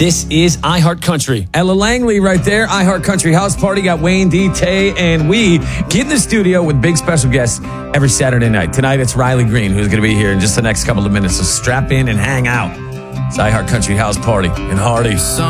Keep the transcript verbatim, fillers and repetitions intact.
This is iHeart Country. Ella Langley right there. iHeart Country House Party. Got Wayne, D, Tay, and we get in the studio with big special guests every Saturday night. Tonight it's Riley Green, who's going to be here in just the next couple of minutes. So strap in and hang out. It's iHeart Country House Party in Hardy.